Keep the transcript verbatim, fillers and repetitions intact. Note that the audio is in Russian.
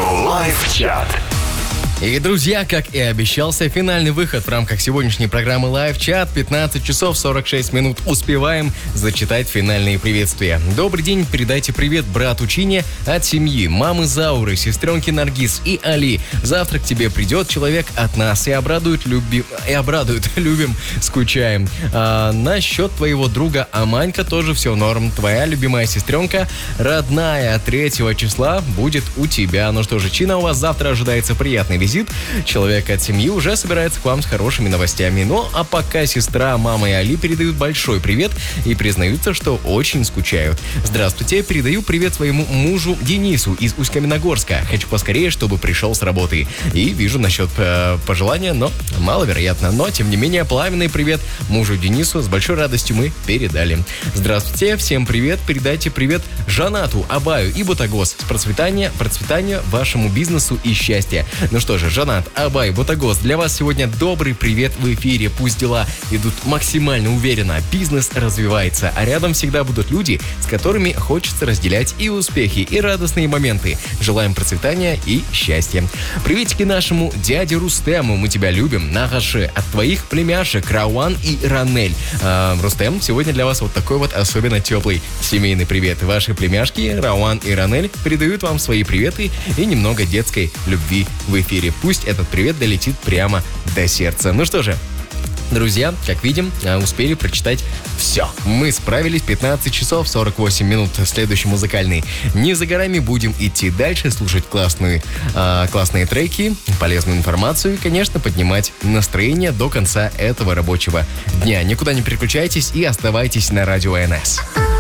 Лайв-чат. И, друзья, как и обещался, финальный выход в рамках сегодняшней программы Live Chat. пятнадцать часов сорок шесть минут. Успеваем зачитать финальные приветствия. Добрый день, передайте привет брату Чине от семьи, мамы Зауры, сестренки Наргиз и Али. Завтра к тебе придет человек от нас и обрадует, люби... и обрадует. Любим, скучаем. А, насчет твоего друга Аманька тоже все норм. Твоя любимая сестренка, родная, третьего числа будет у тебя. Ну что же, Чина, у вас завтра ожидается приятный визит. Человек от семьи уже собирается к вам с хорошими новостями. Ну, а пока сестра, мама и Али передают большой привет и признаются, что очень скучают. Здравствуйте, передаю привет своему мужу Денису из Усть-Каменогорска. Хочу поскорее, чтобы пришел с работы. И вижу насчет э, пожелания, но маловероятно. Но, тем не менее, пламенный привет мужу Денису с большой радостью мы передали. Здравствуйте, всем привет. Передайте привет Жанату, Абаю и Бутагос. С процветания, процветания вашему бизнесу и счастья. Ну что же, Жанат, Абай, Бутагос, для вас сегодня добрый привет в эфире. Пусть дела идут максимально уверенно, бизнес развивается, а рядом всегда будут люди, с которыми хочется разделять и успехи, и радостные моменты. Желаем процветания и счастья. Приветики нашему дяде Рустему, мы тебя любим, Нагаши, от твоих племяшек Рауан и Ранель. А, Рустем, сегодня для вас вот такой вот особенно теплый семейный привет. Ваши племяшки Рауан и Ранель передают вам свои приветы и немного детской любви в эфире. Пусть этот привет долетит прямо до сердца. Ну что же, друзья, как видим, успели прочитать все. Мы справились. Пятнадцать часов сорок восемь минут. Следующий музыкальный. Не за горами, будем идти дальше, слушать классные, э, классные треки, полезную информацию и, конечно, поднимать настроение до конца этого рабочего дня. Никуда не переключайтесь и оставайтесь на радио эн эс.